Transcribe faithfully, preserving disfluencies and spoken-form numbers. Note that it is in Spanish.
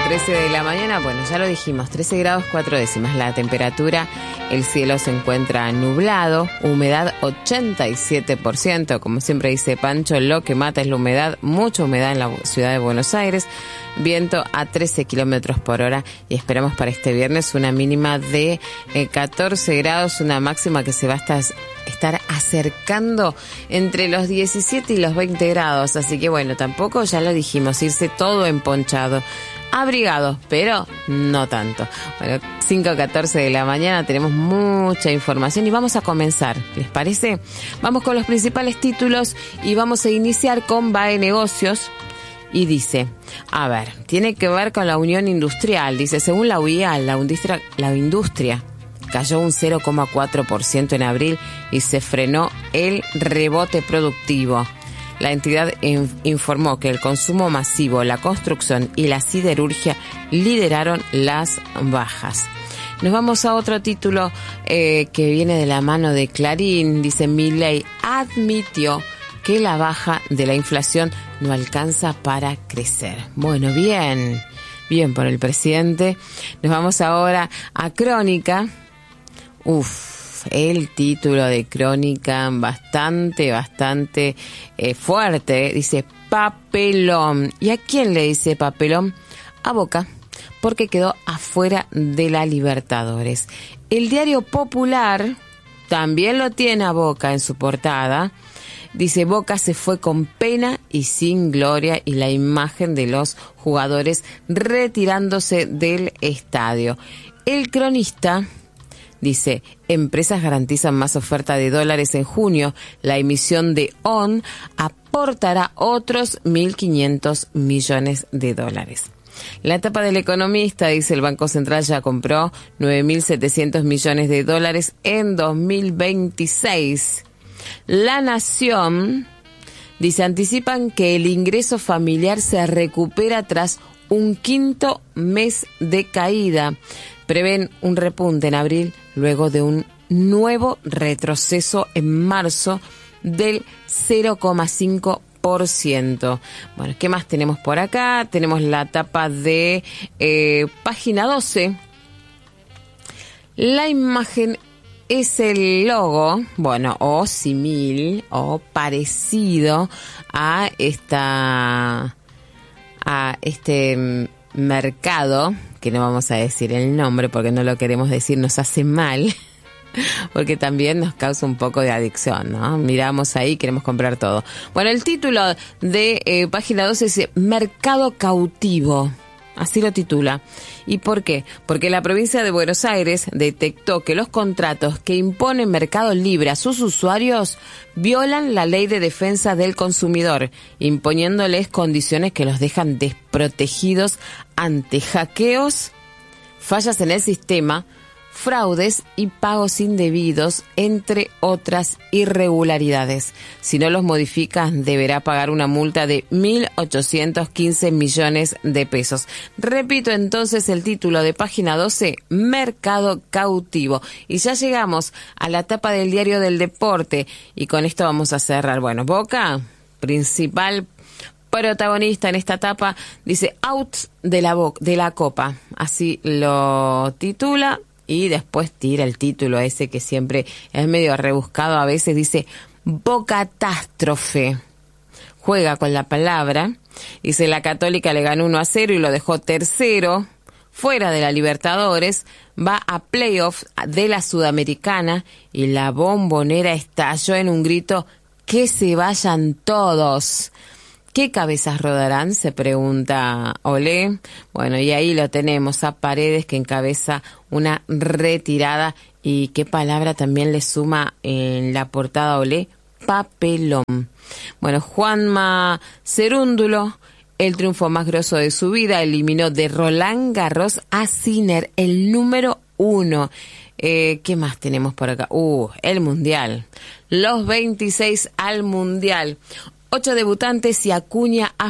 trece de la mañana, bueno, ya lo dijimos, trece grados cuatro décimas la temperatura, el cielo se encuentra nublado, humedad ochenta y siete por ciento, como siempre dice Pancho, lo que mata es la humedad, mucha humedad en la ciudad de Buenos Aires, viento a trece kilómetros por hora y esperamos para este viernes una mínima de eh, catorce grados, una máxima que se va a estar, estar acercando entre los diecisiete y los veinte grados, así que bueno, tampoco, ya lo dijimos, irse todo emponchado. Abrigados, pero no tanto. Bueno, cinco catorce de la mañana, tenemos mucha información y vamos a comenzar, ¿les parece? Vamos con los principales títulos y vamos a iniciar con B A E Negocios. Y dice, a ver, tiene que ver con la Unión Industrial. Dice, según la U I A, la industria, la industria cayó un cero coma cuatro por ciento en abril y se frenó el rebote productivo. La entidad in- informó que el consumo masivo, la construcción y la siderurgia lideraron las bajas. Nos vamos a otro título eh, que viene de la mano de Clarín. Dice, Milei admitió que la baja de la inflación no alcanza para crecer. Bueno, bien, bien por el presidente. Nos vamos ahora a Crónica. Uf. El título de Crónica bastante, bastante eh, fuerte. Dice papelón. ¿Y a quién le dice papelón? A Boca, porque quedó afuera de la Libertadores. El diario Popular también lo tiene a Boca en su portada. Dice, Boca se fue con pena y sin gloria, y la imagen de los jugadores retirándose del estadio. El Cronista dice, empresas garantizan más oferta de dólares en junio. La emisión de O N aportará otros mil quinientos millones de dólares. La etapa del Economista dice, el Banco Central ya compró nueve mil setecientos millones de dólares en dos mil veintiséis. La Nación dice, anticipan que el ingreso familiar se recupera tras un quinto mes de caída. Prevén un repunte en abril luego de un nuevo retroceso en marzo del cero coma cinco por ciento. Bueno, ¿qué más tenemos por acá? Tenemos la tapa de eh, página doce. La imagen es el logo, bueno, o simil, o parecido a esta, a este mercado, que no vamos a decir el nombre porque no lo queremos decir, nos hace mal, porque también nos causa un poco de adicción, ¿no? Miramos ahí, queremos comprar todo. Bueno, el título de eh, página doce es Mercado Cautivo. Así lo titula. ¿Y por qué? Porque la provincia de Buenos Aires detectó que los contratos que impone Mercado Libre a sus usuarios violan la ley de defensa del consumidor, imponiéndoles condiciones que los dejan desprotegidos ante hackeos, fallas en el sistema, fraudes y pagos indebidos, entre otras irregularidades. Si no los modifica, deberá pagar una multa de mil ochocientos quince millones de pesos. Repito entonces el título de página doce, Mercado Cautivo. Y ya llegamos a la tapa del Diario del Deporte y con esto vamos a cerrar. Bueno, Boca, principal protagonista en esta etapa, dice out de la, bo- de la Copa. Así lo titula. Y después tira el título ese que siempre es medio rebuscado. A veces dice Bocatástrofe. Juega con la palabra. Dice, la Católica le ganó uno a cero y lo dejó tercero. Fuera de la Libertadores. Va a playoffs de la Sudamericana. Y la Bombonera estalló en un grito, que se vayan todos. ¿Qué cabezas rodarán?, se pregunta Olé. Bueno, y ahí lo tenemos a Paredes, que encabeza una retirada. Y qué palabra también le suma en la portada Olé, papelón. Bueno, Juanma Cerúndulo, el triunfo más grosso de su vida, eliminó de Roland Garros a Sinner, el número uno. Eh, ¿Qué más tenemos por acá? Uh, el Mundial. Los veintiséis al Mundial. Ocho debutantes y Acuña a